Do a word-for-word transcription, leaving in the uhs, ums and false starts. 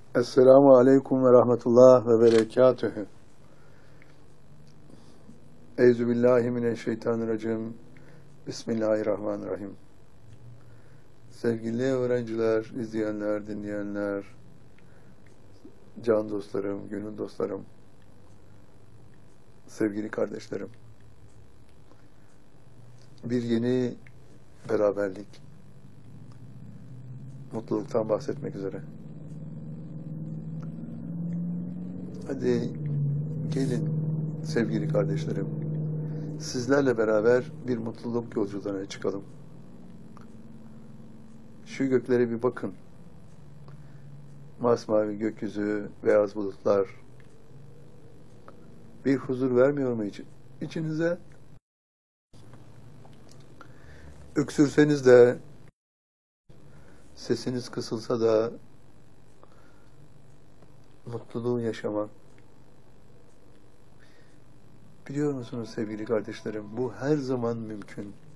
Esselamu Aleyküm ve Rahmetullah ve Berekatühü. Euzubillahimineşşeytanirracim. Bismillahirrahmanirrahim. Sevgili öğrenciler, izleyenler, dinleyenler, can dostlarım, gönül dostlarım, sevgili kardeşlerim. Bir yeni beraberlik, mutluluktan bahsetmek üzere. Hadi gelin sevgili kardeşlerim, sizlerle beraber bir mutluluk yolculuğuna çıkalım. Şu göklere bir bakın. Masmavi gökyüzü, beyaz bulutlar. Bir huzur vermiyor mu için, içinize? Öksürseniz de, sesiniz kısılsa da mutluluğu yaşamak. Biliyor musunuz sevgili kardeşlerim, bu her zaman mümkün.